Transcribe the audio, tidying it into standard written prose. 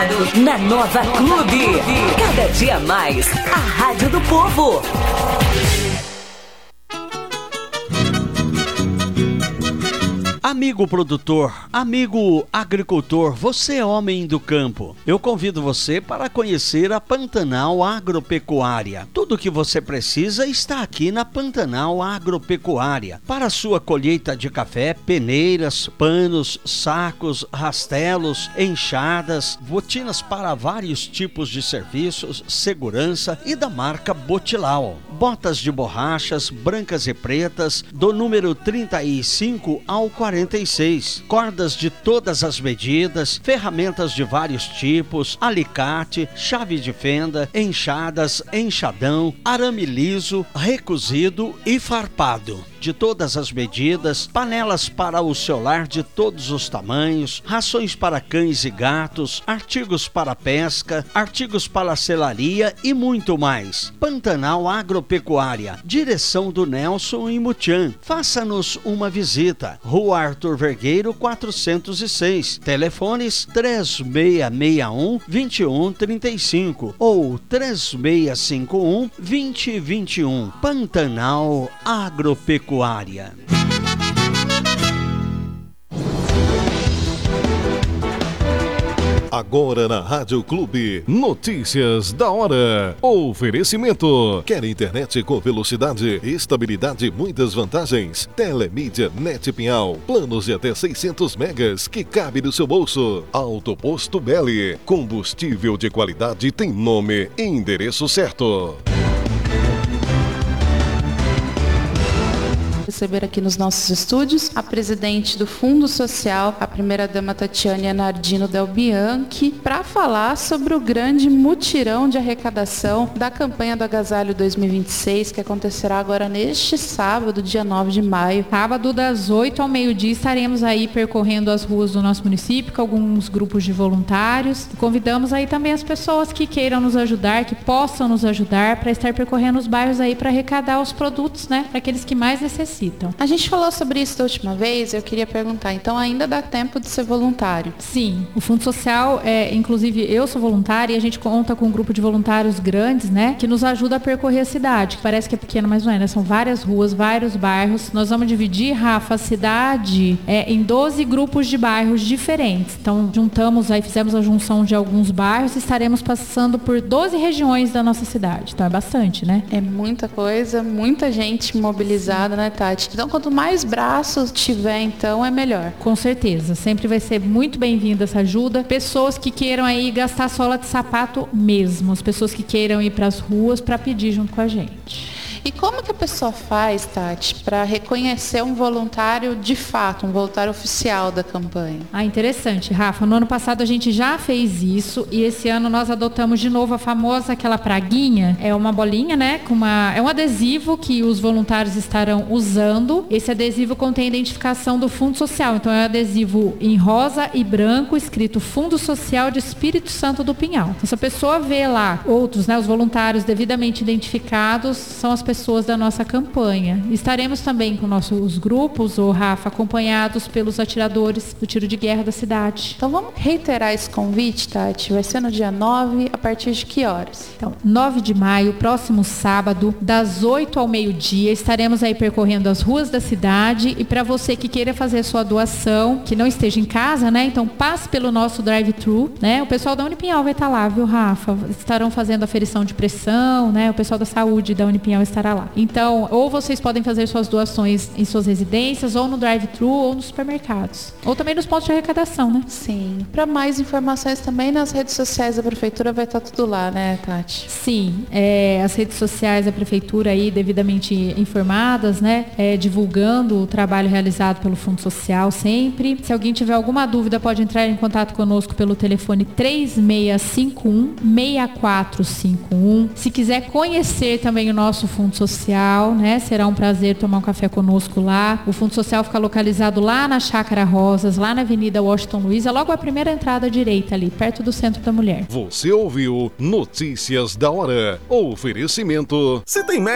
Na Nova Clube. Cada dia mais, a Rádio do Povo. Amigo produtor, amigo agricultor, você é homem do campo. Eu convido você para conhecer a Pantanal Agropecuária. Tudo o que você precisa está aqui na Pantanal Agropecuária. Para a sua colheita de café, peneiras, panos, sacos, rastelos, enxadas, botinas para vários tipos de serviços, segurança e da marca Botilau. Botas de borrachas, brancas e pretas, do número 35 ao 46, cordas de todas as medidas, ferramentas de vários tipos, alicate, chave de fenda, enxadas, enxadão, arame liso, recozido e farpado. De todas as medidas, panelas para o seu lar de todos os tamanhos, rações para cães e gatos, artigos para pesca, artigos para selaria e muito mais. Pantanal Agropecuária, direção do Nelson e Mutian. Faça-nos uma visita. Rua Arthur Vergueiro 406, telefones 3661-2135 ou 3651-2021. Pantanal Agropecuária. Agora na Rádio Clube, notícias da hora. Oferecimento. Quer internet com velocidade, estabilidade e muitas vantagens? Telemídia Net Pinhal. Planos de até 600 megas que cabe no seu bolso. Autoposto Belli. Combustível de qualidade tem nome e endereço certo. Receber aqui nos nossos estúdios a presidente do Fundo Social, a primeira-dama Tatiane Nardino Del Bianchi, para falar sobre o grande mutirão de arrecadação da campanha do Agasalho 2026, que acontecerá agora neste sábado, dia 9 de maio. Sábado, das 8 ao meio-dia, estaremos aí percorrendo as ruas do nosso município com alguns grupos de voluntários. Convidamos aí também as pessoas que queiram nos ajudar, que possam nos ajudar, para estar percorrendo os bairros aí para arrecadar os produtos, né, para aqueles que mais necessitam. A gente falou sobre isso da última vez, eu queria perguntar, então ainda dá tempo de ser voluntário? Sim, o Fundo Social, inclusive eu sou voluntária e a gente conta com um grupo de voluntários grandes, né, que nos ajuda a percorrer a cidade, que parece que é pequena, mas não é, né? São várias ruas, vários bairros. Nós vamos dividir, Rafa, a cidade em 12 grupos de bairros diferentes. Então, fizemos a junção de alguns bairros e estaremos passando por 12 regiões da nossa cidade. Então é bastante, né? É muita coisa, muita gente mobilizada, né, Tati? Então, quanto mais braços tiver, então, é melhor. Com certeza. Sempre vai ser muito bem-vinda essa ajuda. Pessoas que queiram aí gastar sola de sapato mesmo. As pessoas que queiram ir para as ruas para pedir junto com a gente. E como que a pessoa faz, Tati, para reconhecer um voluntário de fato, um voluntário oficial da campanha? Interessante, Rafa. No ano passado a gente já fez isso e esse ano nós adotamos de novo a famosa aquela praguinha. É uma bolinha, né? É um adesivo que os voluntários estarão usando. Esse adesivo contém a identificação do Fundo Social. Então é um adesivo em rosa e branco, escrito Fundo Social de Espírito Santo do Pinhal. Então, se a pessoa vê lá outros, né, os voluntários devidamente identificados, são as pessoas da nossa campanha. Estaremos também com nossos grupos, Rafa, acompanhados pelos atiradores do tiro de guerra da cidade. Então vamos reiterar esse convite, Tati. Vai ser no dia 9, a partir de que horas? Então, 9 de maio, próximo sábado, das 8 ao meio-dia, estaremos aí percorrendo as ruas da cidade e para você que queira fazer sua doação, que não esteja em casa, né? Então passe pelo nosso drive-thru, né? O pessoal da Unipinhal vai estar lá, viu, Rafa? Estarão fazendo a aferição de pressão, né? O pessoal da saúde da Unipinhal estará lá. Então, ou vocês podem fazer suas doações em suas residências, ou no drive-thru, ou nos supermercados. Ou também nos pontos de arrecadação, né? Sim. Para mais informações também nas redes sociais da Prefeitura vai estar tudo lá, né, Tati? Sim. As redes sociais da Prefeitura aí devidamente informadas, né? Divulgando o trabalho realizado pelo Fundo Social sempre. Se alguém tiver alguma dúvida, pode entrar em contato conosco pelo telefone 3651-6451. Se quiser conhecer também o nosso Fundo Social, né? Será um prazer tomar um café conosco lá. O Fundo Social fica localizado lá na Chácara Rosas, lá na Avenida Washington Luiz, logo a primeira entrada à direita ali, perto do Centro da Mulher. Você ouviu Notícias da Hora. Oferecimento. Você tem